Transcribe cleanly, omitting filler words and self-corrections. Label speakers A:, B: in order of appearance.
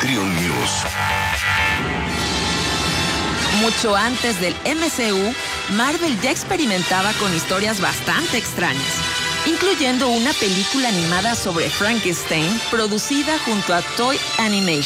A: Triun News.
B: Mucho antes del MCU, Marvel ya experimentaba con historias bastante extrañas, incluyendo una película animada sobre Frankenstein producida junto a Toy Animation.